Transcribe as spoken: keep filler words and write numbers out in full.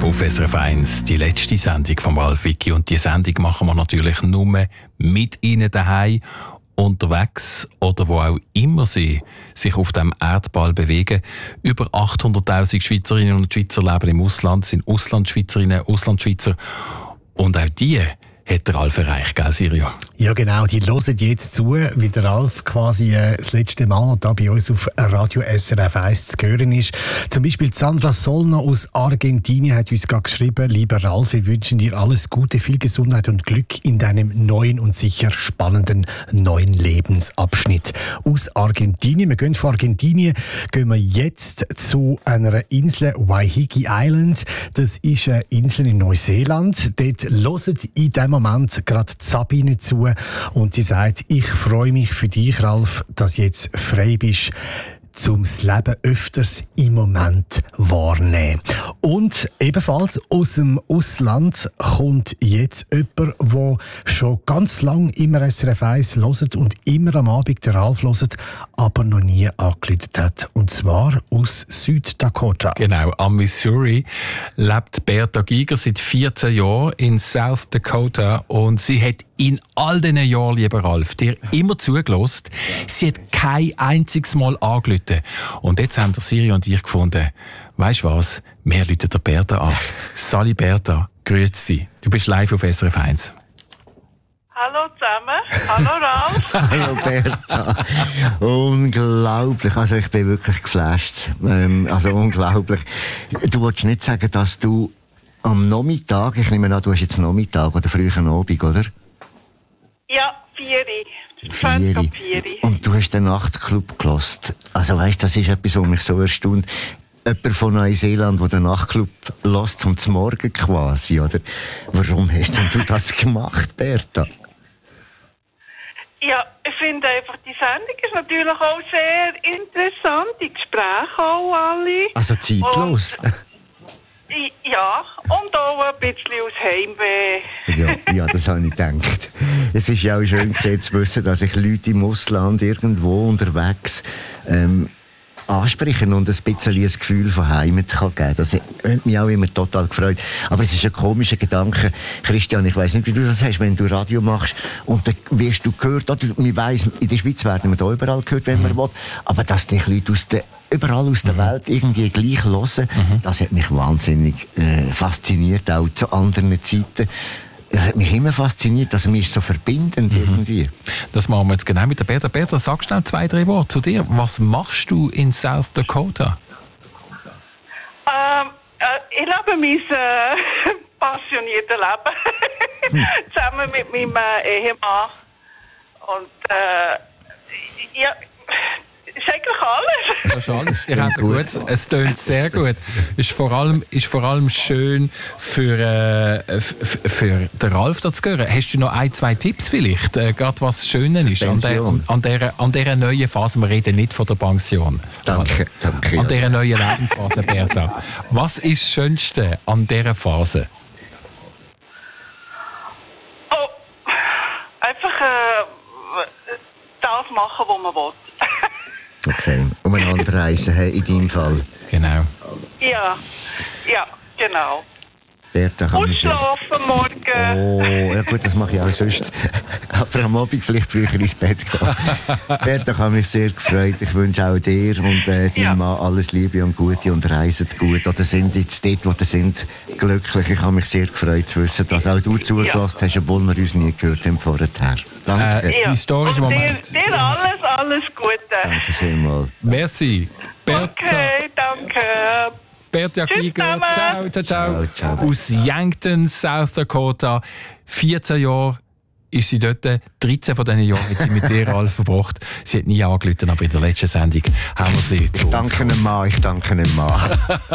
auf S R F eins, die letzte Sendung von Ralf Wicki. Und diese Sendung machen wir natürlich nur mit Ihnen daheim, unterwegs oder wo auch immer Sie sich auf dem Erdball bewegen. Über achthunderttausend Schweizerinnen und Schweizer leben im Ausland, sind Auslandschweizerinnen, Auslandschweizer. Und auch die hat der Ralf erreicht, gell, Sirio? Ja, genau. Die hören jetzt zu, wie der Ralf quasi äh, das letzte Mal da bei uns auf Radio S R F eins zu hören ist. Zum Beispiel Sandra Solno aus Argentinien hat uns gerade geschrieben: Lieber Ralf, wir wünschen dir alles Gute, viel Gesundheit und Glück in deinem neuen und sicher spannenden neuen Lebensabschnitt. Aus Argentinien, wir gehen von Argentinien, gehen wir jetzt zu einer Insel, Waiheke Island. Das ist eine Insel in Neuseeland. Dort hören in diesem Moment gerade Sabine zu und sie sagt: Ich freue mich für dich, Ralf, dass du jetzt frei bist, um das Leben öfters im Moment wahrnehmen. Und ebenfalls aus dem Ausland kommt jetzt jemand, der schon ganz lange immer S R F eins hört und immer am Abend den Ralf hört, aber noch nie angerufen hat. Und zwar aus Süddakota. Genau, am Missouri lebt Bertha Giger seit vierzehn Jahren in South Dakota und sie hat in all diesen Jahren, lieber Ralf, dir immer zugelassen. Sie hat kein einziges Mal angerufen. Und jetzt haben der Siri und ich gefunden, weisst du was, wir rufen der Bertha an. Sali Bertha, grüß dich. Du bist live auf S R F eins. Hallo zusammen, hallo Ralf. Hallo Bertha. Unglaublich, also ich bin wirklich geflasht. Ähm, also unglaublich. Du wolltest nicht sagen, dass du am Nachmittag, ich nehme an, du hast jetzt Nachmittag oder frühen Abend, oder? Ja, Vieri. Vieri. Vieri. Und du hast den Nachtclub gehört. Also weißt, das ist etwas, was mich so erstaunt. Jemand von Neuseeland, der den Nachtclub hört, zum Morgen quasi, oder? Warum hast denn du das gemacht, Bertha? Ja, ich finde einfach, die Sendung ist natürlich auch sehr interessant. Die Gespräche auch alle. Also zeitlos? Und, ja, und auch ein bisschen aus Heimweh. Ja, ja, das habe ich gedacht. Es ist ja auch schön gesehen zu wissen, dass ich Leute im Ausland irgendwo unterwegs ähm, ansprechen und ein bisschen ein Gefühl von Heimat kann geben. Das hat mich auch immer total gefreut. Aber es ist ein komischer Gedanke. Christian, ich weiss nicht, wie du das hast, wenn du Radio machst und dann wirst du gehört, oder man weiss, in der Schweiz werden wir da überall gehört, wenn man will, aber dass dich Leute aus der überall aus der Welt irgendwie gleich hören, mhm. das hat mich wahnsinnig äh, fasziniert, auch zu anderen Zeiten. Es hat mich immer fasziniert, dass mich so verbindend mhm. irgendwie. Das machen wir jetzt genau mit der Bertha. Bertha, sag schnell zwei, drei Worte zu dir. Was machst du in South Dakota? Ähm, äh, ich lebe mein äh, passioniertes Leben. Hm. Zusammen mit meinem äh, Ehemann. Und äh, ja... ist eigentlich alles. Das ist alles. Ihr habt gut. Es tönt sehr gut. Ist vor allem, ist vor allem schön für, äh, f- für den Ralf da zu hören. Hast du noch ein, zwei Tipps vielleicht? Äh, gerade was Schönes ist an, der, an, dieser, an dieser neuen Phase. Wir reden nicht von der Pension. Danke, danke. An dieser neuen Lebensphase, Bertha. Was ist das Schönste an dieser Phase? Oh, einfach äh, das machen, was man will. Okay, umeinander reisen, hey, in deinem Fall. Genau. Ja, ja, genau. Bertha, kann man sehr... Ausschlafen morgen. Oh, ja gut, das mache ich auch sonst. Aber am Abend vielleicht früher ins Bett gehen. Bertha, ich habe mich sehr gefreut. Ich wünsche auch dir und äh, deinem ja. Mann alles Liebe und Gute und reiset gut. Oder sind jetzt dort, wo ihr sind, glücklich. Ich habe mich sehr gefreut zu wissen, dass auch du zugelassen ja. hast, obwohl wir uns nie gehört haben vorher. Danke. Äh, ja. Historischer Moment. Dir, dir alles, alles Gute. Danke vielmals. Merci. Bertha. Okay, danke. Bertha Giger, ciao, ciao, ciao. ciao. Aus Yankton, South Dakota. vierzehn Jahre ist sie dort. dreizehn von diesen Jahren hat sie mit dir Ralf verbracht. Sie hat nie angerufen, aber in der letzten Sendung haben wir sie zu Ich danke einem Mann, ich danke einem Mann.